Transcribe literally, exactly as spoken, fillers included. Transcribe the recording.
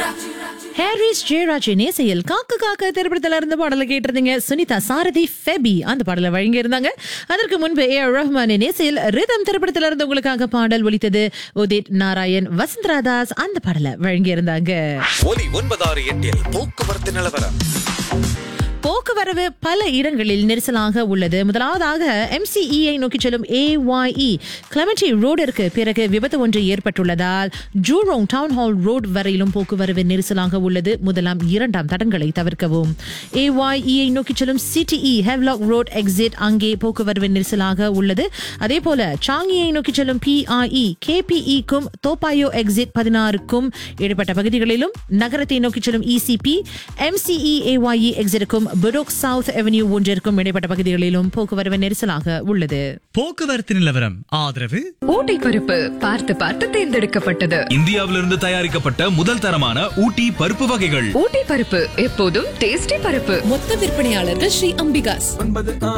Harris ஜெயராஜின் இசையில் காக்க காக்க திரைப்படத்துல இருந்து பாடலை கேட்டிருந்தீங்க. சுனிதா சாரதி ஃபெபி அந்த பாடலை வழங்கி இருந்தாங்க. அதற்கு முன்பு ஏ ஆர் ரஹ்மானின் இசையில் ரிதம் திரைப்படத்துல இருந்து உங்களுக்காக பாடல் ஒலித்தது. உதித் நாராயண், வசந்தராதாஸ் அந்த பாடலை வழங்கி இருந்தாங்க. ஒலி ஒன்பதாறு எட்டில் போக்குவரத்து நிலவரம். போக்குவரவு பல இடங்களில் நெரிசலாக உள்ளது. முதலாவதாக எம்சிஇஐ நோக்கி செல்லும் ஏஒய்இ கிளமெண்டி ரோடிற்கு பிறகு விபத்து ஒன்று ஏற்பட்டுள்ளதால் ஜூரோங் டவுன் ஹால் ரோட் வரையிலும் போக்குவரவு நெரிசலாக உள்ளது. முதலாம் இரண்டாம் தடங்களை தவிர்க்கவும். ஏஒய்இஐ நோக்கி செல்லும் சிடிஇ ஹெவ்லாக் ரோட் எக்ஸிட் அங்கே போக்குவரவு நெரிசலாக உள்ளது. அதே போல சாங்கியை நோக்கி செல்லும் பிஐஇ கேபிஇக்கும் தோப்பாயோ எக்ஸிட் பதினாறுக்கும் இடைப்பட்ட பகுதிகளிலும், நகரத்தை நோக்கி செல்லும் இசிபி எம்சிஇ ஏஒய்இ எக்ஸிட்டுக்கும் புரோக் சவுத் அவென்யூ ஒன்றிற்கும் இடைப்பட்ட பகுதிகளிலும் போக்குவரவு நெரிசலாக உள்ளது. போக்குவரத்து நிலவரம் ஆதரவு ஊட்டி பருப்பு பார்த்து பார்த்து தேர்ந்தெடுக்கப்பட்டது. இந்தியாவிலிருந்து தயாரிக்கப்பட்ட முதல் தரமான ஊட்டி பருப்பு வகைகள். ஊட்டி பருப்பு எப்போதும் டேஸ்டி பருப்பு. மொத்த விற்பனையாளர்கள் ஸ்ரீ அம்பிகாஸ். ஒன்பது